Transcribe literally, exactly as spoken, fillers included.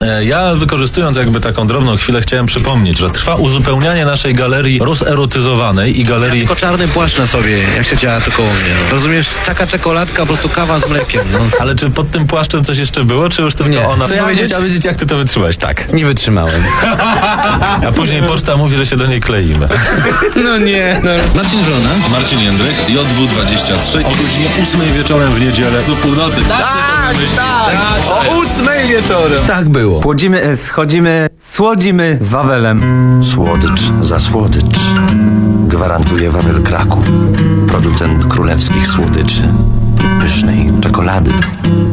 E, ja wykorzystując jakby taką drobną chwilę chciałem przypomnieć, że trwa uzupełnianie naszej galerii rozerotyzowanej i galerii... Ja tylko czarny płaszcz na sobie, jak się działa to koło mnie. No. Rozumiesz? Taka czekoladka, po prostu kawa z mlekiem. No. Ale czy pod tym płaszczem coś jeszcze było, czy już tylko Nie. ona? Co To ja powiedzieć? chciałem wiedzieć, jak ty to wytrzymałeś. Tak. Nie wytrzymałem. A później poczta mówi, że się do niej kleimy. No nie. No. Marcin Wrona, Marcin Jędryk, J W dwadzieścia trzy o godzinie ósmej wieczorem w niedzielę do północy. Tak, tak. O ósmej wieczorem. Tak było. Płodzimy, e, schodzimy, słodzimy z Wawelem. Słodycz za słodycz. Gwarantuje Wawel Kraków. Producent królewskich słodyczy i pysznej czekolady.